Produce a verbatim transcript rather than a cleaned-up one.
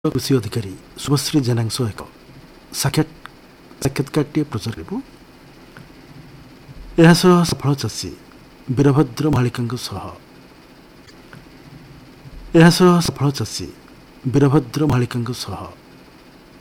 कृषि अधिकारी शुभश्री जेना एक साक्षात साक्षात्कार प्रचार करूँ। यह सफल चाषी वीरभद्र महालिका यह सफल चाषी वीरभद्र महालिका